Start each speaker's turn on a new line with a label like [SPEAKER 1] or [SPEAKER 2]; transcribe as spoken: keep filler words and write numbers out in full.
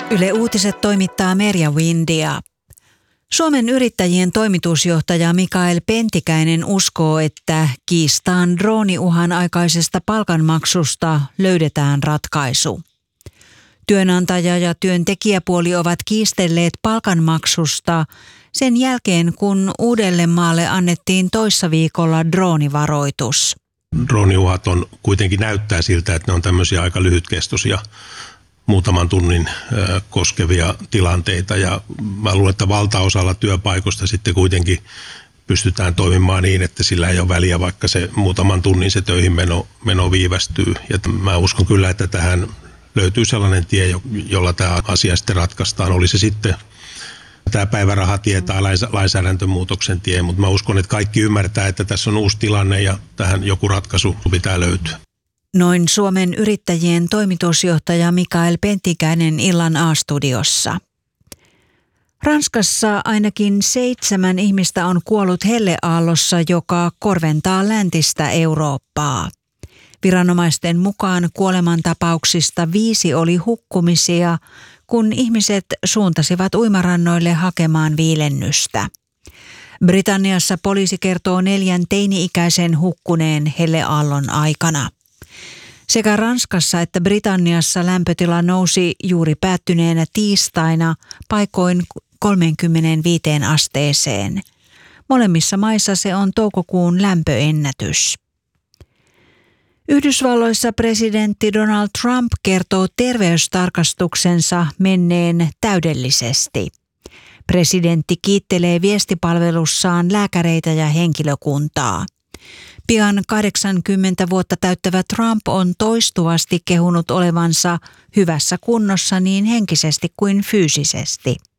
[SPEAKER 1] Yle Uutiset toimittaa Merja Windia. Suomen yrittäjien toimitusjohtaja Mikael Pentikäinen uskoo, että kiistaan drooniuhan aikaisesta palkanmaksusta löydetään ratkaisu. Työnantaja- ja työntekijäpuoli ovat kiistelleet palkanmaksusta sen jälkeen, kun Uudellemaalle annettiin toissa viikolla droonivaroitus.
[SPEAKER 2] Drooniuhat on kuitenkin näyttää siltä, että ne on tämmöisiä aika lyhytkestoisia, muutaman tunnin ö, koskevia tilanteita, ja mä luulen, että valtaosalla työpaikoista sitten kuitenkin pystytään toimimaan niin, että sillä ei ole väliä, vaikka se muutaman tunnin se töihin meno, meno viivästyy. Ja mä uskon kyllä, että tähän löytyy sellainen tie, jolla tämä asia sitten ratkaistaan. Oli se sitten tämä päivärahatie tai lainsäädäntömuutoksen tie, mutta mä uskon, että kaikki ymmärtää, että tässä on uusi tilanne ja tähän joku ratkaisu pitää löytyä.
[SPEAKER 1] Noin Suomen yrittäjien toimitusjohtaja Mikael Pentikäinen illan A-studiossa. Ranskassa ainakin seitsemän ihmistä on kuollut helleaallossa, joka korventaa läntistä Eurooppaa. Viranomaisten mukaan kuolemantapauksista viisi oli hukkumisia, kun ihmiset suuntasivat uimarannoille hakemaan viilennystä. Britanniassa poliisi kertoo neljän teini-ikäisen hukkuneen helleaallon aikana. Sekä Ranskassa että Britanniassa lämpötila nousi juuri päättyneenä tiistaina paikoin kolmeenkymmeneenviiteen asteeseen. Molemmissa maissa se on toukokuun lämpöennätys. Yhdysvalloissa presidentti Donald Trump kertoo terveystarkastuksensa menneen täydellisesti. Presidentti kiittelee viestipalvelussaan lääkäreitä ja henkilökuntaa. Pian kahdeksankymmentä vuotta täyttävä Trump on toistuvasti kehunut olevansa hyvässä kunnossa niin henkisesti kuin fyysisesti.